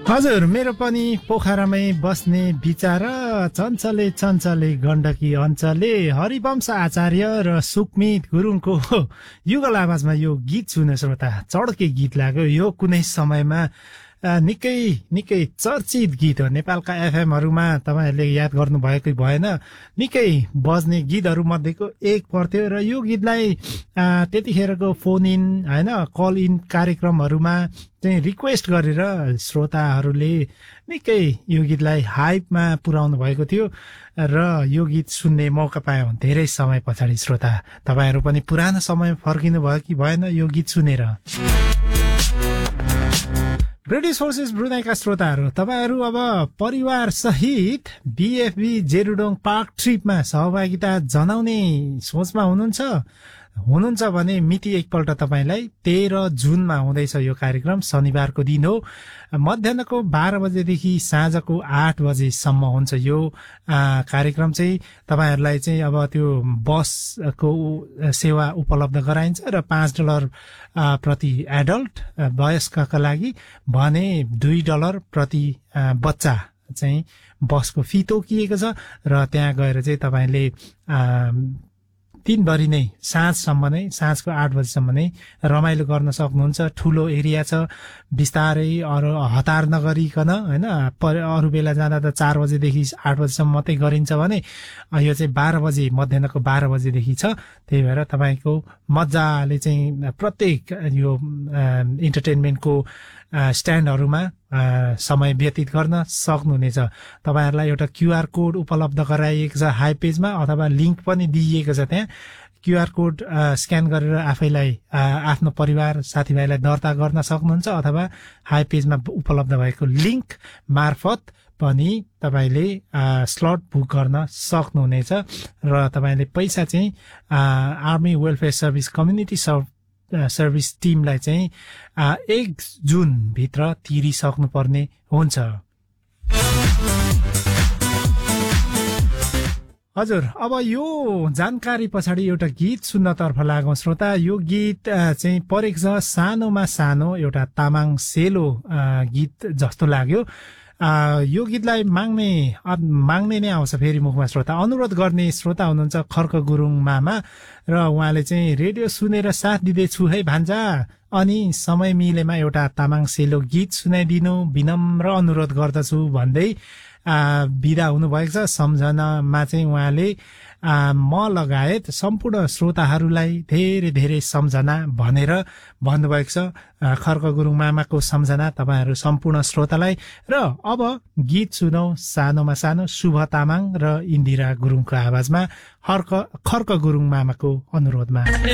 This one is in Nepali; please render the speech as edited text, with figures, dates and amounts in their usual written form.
हजुर मेरो पनि पोखरामै बस्ने विचार चञ्चले चञ्चले गण्डकी अञ्चले हरिवंश आचार्य र सुकमित गुरुङको युगल आवाजमा यो गीत सुने श्रोता चड्के गीत लाग्यो। यो कुनै समयमा निकै चर्चित गीत हो। नेपालका एफएमहरूमा तपाईहरुले याद गर्नु भएकै भएन, निकै बज्ने गीतहरू मध्येको एक पर्थ्यो र यो गीतलाई त्यतिखेरको फोन इन हैन कल इन कार्यक्रमहरूमा चाहिँ रिक्वेस्ट गरेर श्रोताहरूले निकै यो गीतलाई हाइपमा पुर्याउनु भएको थियो र यो गीत सुन्ने मौका पायौं धेरै समय पछाडि। श्रोता तपाईहरु पनि पुरानो समय फर्किनु भयो कि भएन यो गीत सुनेर? ब्रिटिश फोर्सेस ब्रुनाईका श्रोताहरू तपाईहरु अब परिवार सहित बीएफबी जेरुडोङ पार्क ट्रिपमा सहभागिता जनाउने सोचमा हुनुहुन्छ भने मिति एकपल्ट तपाईलाई 13 जुनमा हुँदैछ यो कार्यक्रम। शनिबारको दिन हो, मध्याहको 12 बजेदेखि साँझको 8 बजेसम्म हुन्छ यो कार्यक्रम। चाहिँ तपाईहरुलाई चाहिँ अब त्यो बसको सेवा उपलब्ध गराइन्छ र $5 प्रति एडल्ट, वयस्कका लागि भने $2 प्रति बच्चा चाहिँ बसको फी तोकिएको छ र त्यहाँ गएर चाहिँ तपाईले दिनभरि नै साँझसम्म नै साँझको 8 बजेसम्म नै रमाइलो गर्न सक्नुहुन्छ। ठूलो एरिया छ, बिस्तारै अरु हतार नगरिकन हैन। अरु बेला जाँदा त 4 बजेदेखि 8 बजेसम्म मात्रै गरिन्छ भने यो चाहिँ 12 बजे मध्याहको 12 बजेदेखि छ। त्यही भएर तपाईको मज्जाले चाहिँ प्रत्येक यो इन्टरटेनमेन्टको स्ट्यान्डहरुमा समय व्यतीत गर्न सक्नुहुनेछ। तपाईहरुलाई एउटा क्यूआर कोड उपलब्ध गराइएको छ हाई पेजमा, अथवा लिंक पनि दिइएको छ। त्यहाँ क्यूआर कोड स्क्यान गरेर आफैलाई आफ्नो परिवार साथीभाइलाई दर्ता गर्न सक्नुहुन्छ, अथवा हाई पेजमा उपलब्ध भएको लिंक मार्फत पनि तपाईले स्लट बुक गर्न सक्नुहुनेछ र तपाईले पैसा चाहिँ army welfare service community service टिमलाई चाहिँ 1 जुन भित्र तिरिसक्नु पर्ने हुन्छ। हजुर अब यो जानकारी पछाडि एउटा गीत सुन्नतर्फ लागौं श्रोता। यो गीत चाहिँ परेको छ सानोमा सानो एउटा तामाङ सेलो गीत जस्तो लाग्यो। यो गीतलाई माग्ने नै आउँछ फेरि मुखमा श्रोता। अनुरोध गर्ने श्रोता हुनुहुन्छ खर्क गुरुङ मामा र उहाँले चाहिँ रेडियो सुनेर साथ दिँदैछु है भान्जा, अनि समय मिलेमा एउटा तामाङ सेलो गीत सुनाइदिनु विनम्र अनुरोध गर्दछु भन्दै बिदा हुनुभएको छ। सम्झनामा चाहिँ उहाँले म लगायत सम्पूर्ण श्रोताहरूलाई धेरै धेरै सम्झना भनेर भन्नुभएको छ। खर्क गुरुङ मामाको सम्झना तपाईहरु सम्पूर्ण श्रोतालाई। र अब गीत सुनौ सानोमा सानो, शुभ तामाङ र इन्दिरा गुरुङको आवाजमा, खर्क गुरुङ मामाको अनुरोधमा।